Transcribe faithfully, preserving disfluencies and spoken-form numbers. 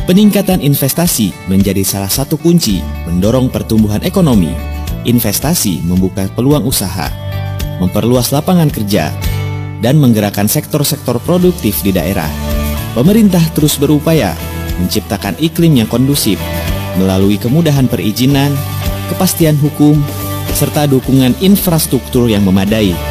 Peningkatan investasi menjadi salah satu kunci mendorong pertumbuhan ekonomi. Investasi membuka peluang usaha, memperluas lapangan kerja, dan menggerakkan sektor-sektor produktif di daerah. Pemerintah terus berupaya menciptakan iklim yang kondusif melalui kemudahan perizinan, kepastian hukum, serta dukungan infrastruktur yang memadai